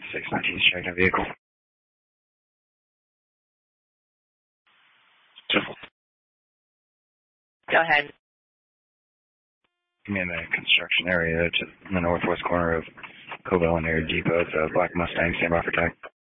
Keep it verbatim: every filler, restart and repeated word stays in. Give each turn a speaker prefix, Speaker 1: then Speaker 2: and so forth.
Speaker 1: six nineteen is checking a vehicle.
Speaker 2: Go ahead.
Speaker 1: I'm in the construction area to the northwest corner of Cobell and Air Depot. It's a black Mustang, stand by for tag.